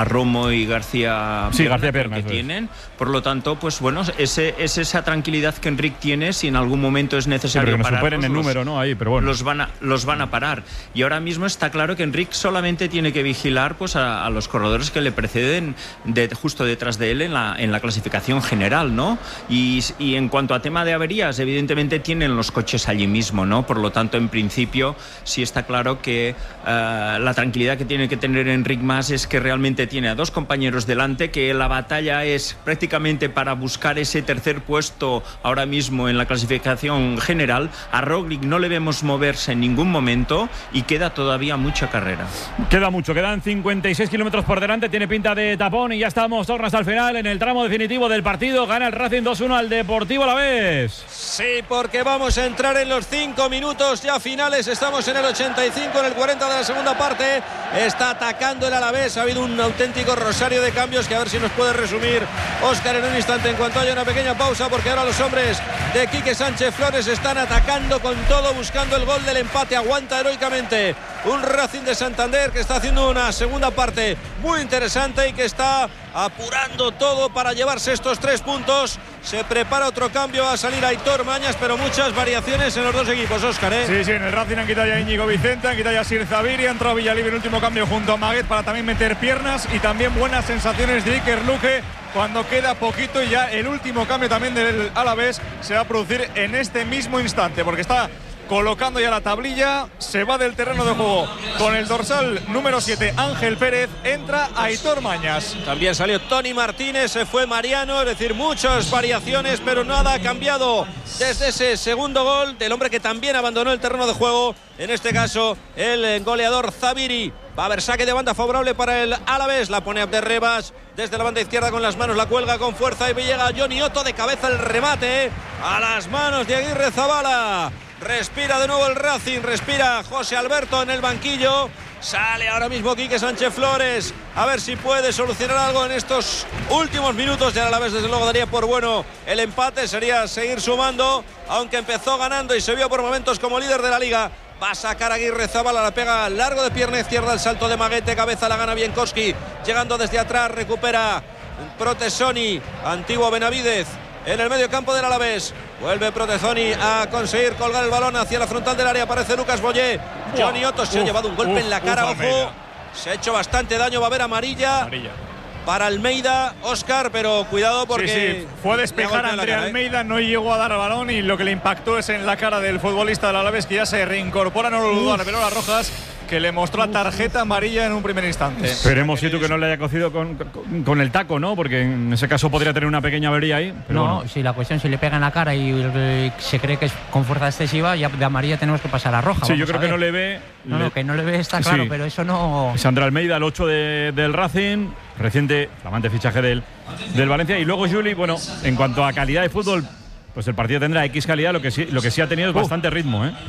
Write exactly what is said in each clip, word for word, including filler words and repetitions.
Romo y García, sí, García Pierna, que tienen, por lo tanto, pues bueno, ese, es esa tranquilidad que Enric tiene si en algún momento es necesario sí, parar. superen el número, ¿no? Ahí, pero bueno. Los van a, los van a parar. Y ahora mismo está claro que Enric solamente tiene que vigilar pues a, a los corredores que le preceden de, justo detrás de él en la, en la clasificación general, ¿no? Y, y en cuanto a tema de averías, evidentemente tienen los coches allí mismo, ¿no? Por lo tanto, en principio, sí está claro que uh, la tranquilidad que tiene que tener Enric Mas es que realmente tiene a dos compañeros delante, que la batalla es prácticamente para buscar ese tercer puesto ahora mismo en la clasificación general. A Roglic no le vemos moverse en ningún momento y queda todavía mucha carrera. Queda mucho, quedan cincuenta y seis kilómetros por delante, tiene pinta de tapón y ya estamos tornas al final en el tramo definitivo del partido. Gana el Racing dos uno al Deportivo Alavés. Sí, porque vamos a entrar en los cinco minutos ya finales, estamos en el ochenta y cinco, en el cuarenta de la segunda parte. Está atacando el Alavés, ha habido un auténtico rosario de cambios que a ver si nos puede resumir Óscar en un instante en cuanto haya una pequeña pausa, porque ahora los hombres de Quique Sánchez Flores están atacando con todo, buscando el gol del empate. Aguanta heroicamente un Racing de Santander que está haciendo una segunda parte muy interesante y que está apurando todo para llevarse estos tres puntos. Se prepara otro cambio, va a salir Aitor Mañas, pero muchas variaciones en los dos equipos, Óscar, ¿eh? Sí, sí, en el Racing han quitado ya a Íñigo Vicente, han quitado ya a Sir Zaviri, ha entrado Villalibre en el último cambio junto a Maguet para también meter piernas, y también buenas sensaciones de Iker Luque cuando queda poquito, y ya el último cambio también del Alavés se va a producir en este mismo instante, porque está colocando ya la tablilla, se va del terreno de juego con el dorsal número siete Ángel Pérez, entra Aitor Mañas. También salió Tony Martínez, se fue Mariano, es decir, muchas variaciones, pero nada ha cambiado desde ese segundo gol del hombre que también abandonó el terreno de juego, en este caso el goleador Zaviri. Va a haber saque de banda favorable para el Alavés, la pone Abderrebas desde la banda izquierda con las manos, la cuelga con fuerza y llega Johnny Otto de cabeza, el remate a las manos de Aguirre Zabala. Respira de nuevo el Racing, respira José Alberto en el banquillo. Sale ahora mismo Quique Sánchez Flores, a ver si puede solucionar algo en estos últimos minutos. Ya a la vez, desde luego, daría por bueno el empate, sería seguir sumando, aunque empezó ganando y se vio por momentos como líder de la liga. Va a sacar Aguirre Zabala, la pega largo de pierna izquierda, el salto de Maguete, cabeza la gana Bienkowski, llegando desde atrás, recupera Protesoni, antiguo Benavidez. En el medio campo del Alavés vuelve Protezoni a conseguir colgar el balón hacia la frontal del área. Aparece Lucas Boyé. Johnny Otto se uf, ha llevado un golpe uf, en la cara, uf, ojo, Almeida. Se ha hecho bastante daño, va a haber amarilla, amarilla. para Almeida, Óscar, pero cuidado porque sí, sí. fue a despejar a André cara, Almeida, ¿eh? No llegó a dar el balón y lo que le impactó es en la cara del futbolista del Alavés, que ya se reincorpora, no lo dudó, reveló las rojas, que le mostró la tarjeta amarilla en un primer instante. Esperemos, Situ, que no le haya cocido con, con, con el taco, ¿no? Porque en ese caso podría tener una pequeña avería ahí. Pero no, bueno. Si la cuestión si le pega en la cara y, y se cree que es con fuerza excesiva, ya de amarilla tenemos que pasar a roja. Sí, yo creo que no le ve. No, le... no, que no le ve está claro, sí. Pero eso no. Sandra Almeida, el ocho de, del Racing, reciente, flamante fichaje del, del Valencia. Y luego Juli, bueno, en cuanto a calidad de fútbol, pues el partido tendrá X calidad, lo que sí, lo que sí ha tenido es bastante ritmo, ¿eh?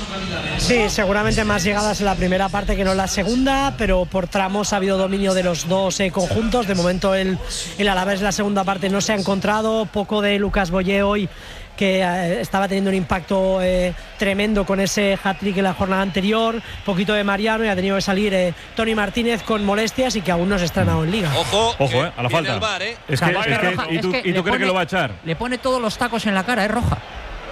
Sí, seguramente más llegadas en la primera parte que no en la segunda, pero por tramos ha habido dominio de los dos eh, conjuntos. De momento el, el Alavés en la segunda parte no se ha encontrado, poco de Lucas Boyé hoy, que eh, estaba teniendo un impacto eh, tremendo con ese hat-trick en la jornada anterior, poquito de Mariano, y ha tenido que salir eh, Tony Martínez con molestias y que aún no se ha estrenado en Liga. Ojo, Ojo, eh, a la falta. Bar, ¿eh? Es que, es que, ¿y tú, ¿y tú crees que lo va a echar? Le pone todos los tacos en la cara, es roja.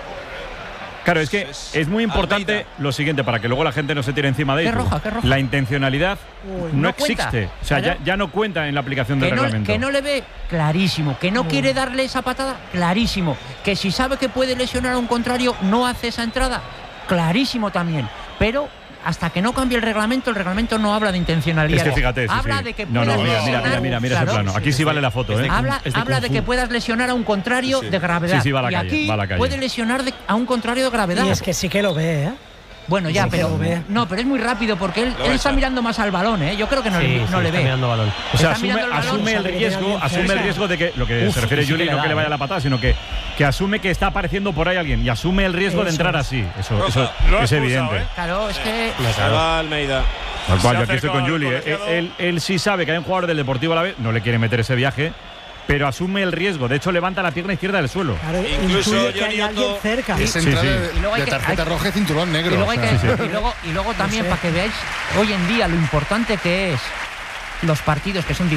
Claro, es que es muy importante Almeida. Lo siguiente, para que luego la gente no se tire encima de ello. ¿Qué roja, qué roja? La intencionalidad Uy, no, no existe. O sea, ya, ya no cuenta en la aplicación del que no, reglamento. Que no le ve clarísimo, que no Uy. quiere darle esa patada, clarísimo. Que si sabe que puede lesionar a un contrario, no hace esa entrada, clarísimo también. Pero hasta que no cambie el reglamento, el reglamento no habla de intencionalidad. Es que fíjate, sí, habla sí. de que no, no, mira, mira, mira, mira, mira claro, ese plano. Aquí sí vale la foto, ¿eh? Habla, es de habla de que puedas lesionar a un contrario sí. de gravedad. Sí, sí, va a la y calle, aquí va a la calle. puede lesionar de, a un contrario de gravedad. Y es que sí que lo ve, ¿eh? Bueno, ya, sí pero no, pero es muy rápido porque él, él está mirando más al balón, ¿eh? Yo creo que no, sí, le, no sí, le está ve. Mirando balón. O sea, está asume, el balón, asume el riesgo, asume el riesgo de que lo que Uf, se refiere Juli, sí no que le vaya la patada, sino que, que asume que está apareciendo por ahí alguien y asume el riesgo eso. de entrar así. Eso, eso es expulsado, evidente. ¿eh? Claro, es que se va Almeida. Tal cual, yo aquí estoy con Juli. Él, él, él sí sabe que hay un jugador del Deportivo Alavés, no le quiere meter ese viaje, pero asume el riesgo. De hecho, levanta la pierna izquierda del suelo. Claro, incluso que hay alguien cerca. Es entrada sí, sí. de, de que, tarjeta hay, roja y cinturón negro. Y luego, o sea. que, sí, sí. y luego, y luego también, no sé. para que veáis hoy en día lo importante que es los partidos que son